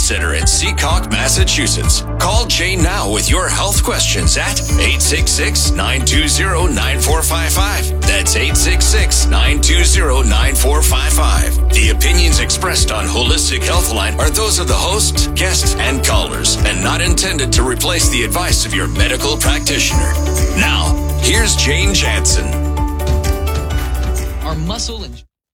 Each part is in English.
Center in Seacock, Massachusetts. Call Jane now with your health questions at 866-920-9455. That's 866-920-9455. The opinions expressed on Holistic Healthline are those of the hosts, guests, and callers, and not intended to replace the advice of your medical practitioner. Now, here's Jane Jansen. Our muscle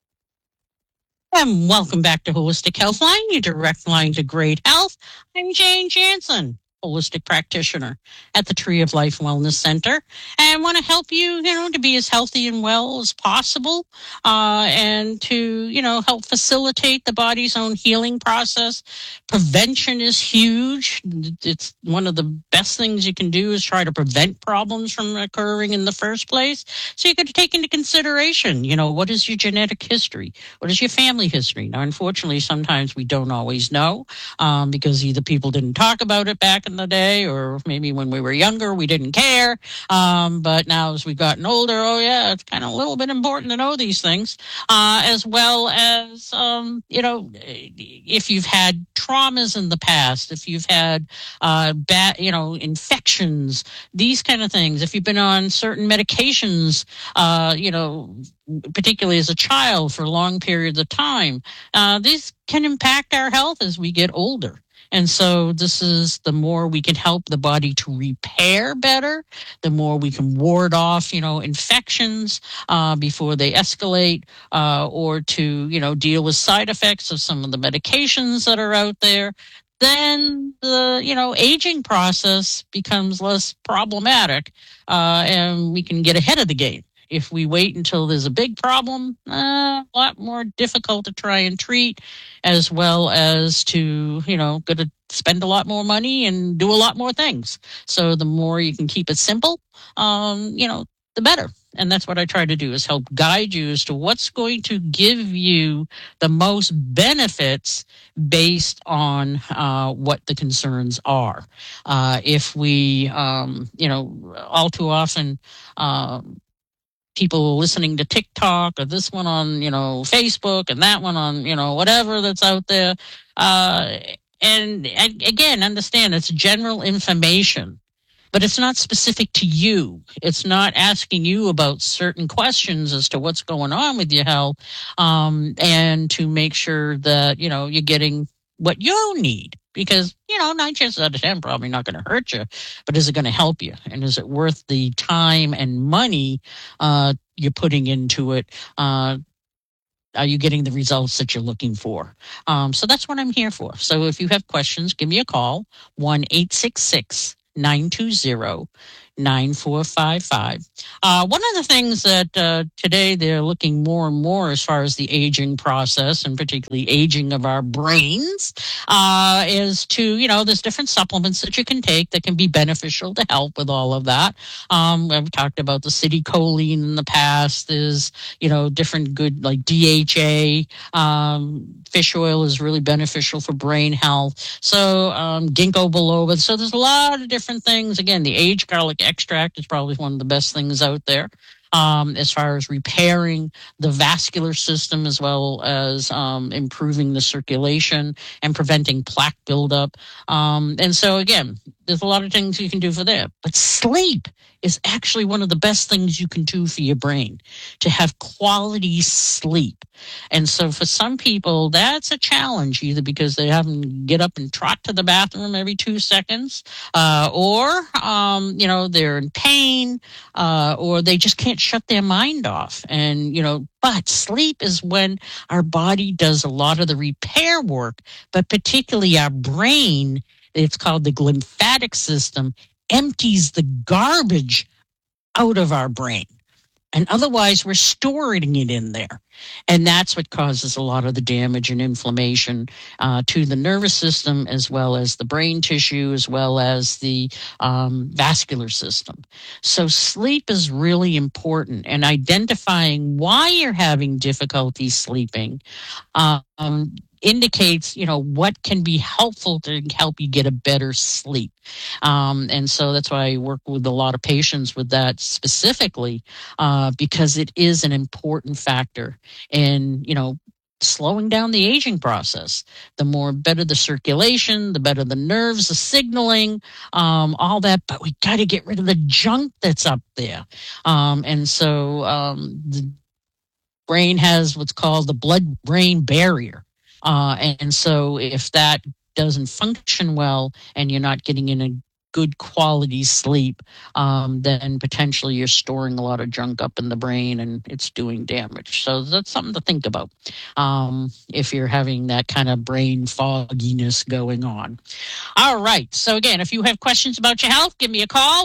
and welcome back to Holistic Healthline, your direct line to great health. I'm Jane Jansen, holistic practitioner at the Tree of Life Wellness Center, and want to help you, to be as healthy and well as possible, and to, help facilitate the body's own healing process. Prevention is huge. It's one of the best things you can do is try to prevent problems from occurring in the first place. So you got to take into consideration, what is your genetic history? What is your family history? Now, unfortunately, sometimes we don't always know, because either people didn't talk about it back in the day, or maybe when we were younger, we didn't care. But now as we've gotten older, it's kind of a little bit important to know these things, as well as, if you've had traumas in the past, if you've had bad, infections, these kind of things, if you've been on certain medications, particularly as a child for long periods of time, these can impact our health as we get older. And so this is the more we can help the body to repair better, the more we can ward off, infections before they escalate, or to, deal with side effects of some of the medications that are out there. Then the, aging process becomes less problematic, and we can get ahead of the game. If we wait until there's a big problem, a lot more difficult to try and treat, as well as to, got to spend a lot more money and do a lot more things. So the more you can keep it simple, the better. And that's what I try to do, is help guide you as to what's going to give you the most benefits based on what the concerns are. If we, all too often, people listening to TikTok, or this one on, Facebook, and that one on, whatever that's out there. And again, understand it's general information, but it's not specific to you. It's not asking you about certain questions as to what's going on with your health, and to make sure that, you're getting what you need. Because, 9 chances out of 10 probably not going to hurt you, but is it going to help you? And is it worth the time and money you're putting into it? Are you getting the results that you're looking for? So that's what I'm here for. So if you have questions, give me a call, 1-866-920-9455. One of the things that today they're looking more and more as far as the aging process, and particularly aging of our brains, is to, there's different supplements that you can take that can be beneficial to help with all of that. I've talked about the citicoline in the past. There's, different good, like DHA. Fish oil is really beneficial for brain health. So ginkgo biloba. So there's a lot of different things. Again, the aged garlic extract is probably one of the best things out there, as far as repairing the vascular system, as well as improving the circulation and preventing plaque buildup. And so, again, there's a lot of things you can do for that. But sleep is actually one of the best things you can do for your brain, to have quality sleep. And so for some people, that's a challenge, either because they have to get up and trot to the bathroom every 2 seconds, or, they're in pain, or they just can't shut their mind off. And, but sleep is when our body does a lot of the repair work, but particularly our brain, it's called the lymphatic system, empties the garbage out of our brain. And otherwise, we're storing it in there. And that's what causes a lot of the damage and inflammation to the nervous system, as well as the brain tissue, as well as the vascular system. So sleep is really important, and identifying why you're having difficulty sleeping indicates, what can be helpful to help you get a better sleep. And so that's why I work with a lot of patients with that specifically, because it is an important factor in, slowing down the aging process. The more better the circulation, the better the nerves, the signaling, all that. But we got to get rid of the junk that's up there. And so the brain has what's called the blood-brain barrier. And so if that doesn't function well and you're not getting in a good quality sleep, then potentially you're storing a lot of junk up in the brain and it's doing damage. So that's something to think about if you're having that kind of brain fogginess going on. All right. So again, if you have questions about your health, give me a call,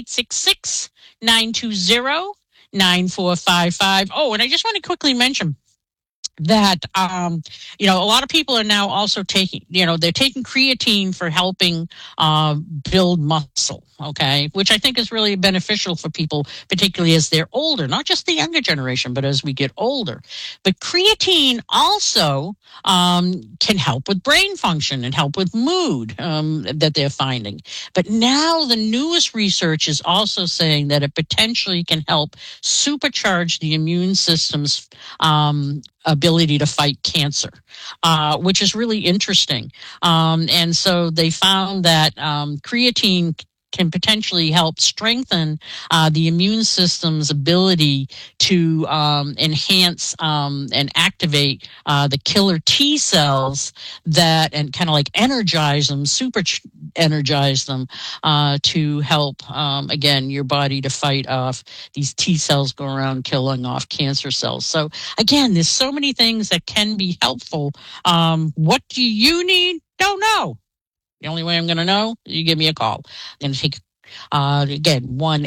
1-866-920-9455. Oh, and I just want to quickly mention that a lot of people are now also taking, they're taking creatine for helping build muscle, okay, which I think is really beneficial for people, particularly as they're older, not just the younger generation, but as we get older. But creatine also can help with brain function and help with mood that they're finding. But now the newest research is also saying that it potentially can help supercharge the immune system's ability to fight cancer, which is really interesting. And so they found that creatine can potentially help strengthen the immune system's ability to enhance and activate the killer T cells and kind of like energize them, energize them to help, again, your body to fight off these T cells go around killing off cancer cells. So again, there's so many things that can be helpful. What do you need? Don't know. The only way I'm going to know, you give me a call. I'm going to take, again,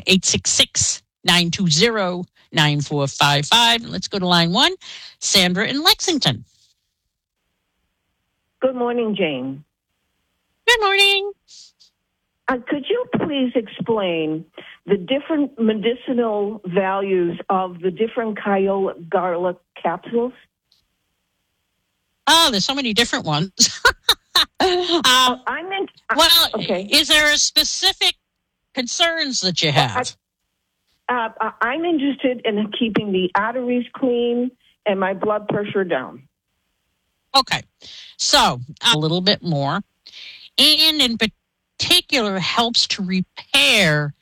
1-866-920-9455. Let's go to line 1. Sandra in Lexington. Good morning, Jane. Good morning. Could you please explain the different medicinal values of the different Kyolic garlic capsules? Oh, there's so many different ones. Okay. Is there a specific concerns that you have? I'm interested in keeping the arteries clean and my blood pressure down. Okay. So a little bit more. And in particular, helps to repair